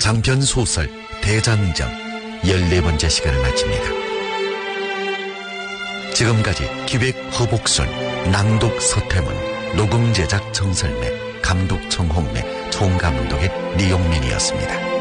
장편 소설 대장정 14번째 시간을 마칩니다. 지금까지 기획 허복순, 낭독 서태문, 녹음 제작 정설매, 감독 정홍래, 총감독의 리용민이었습니다.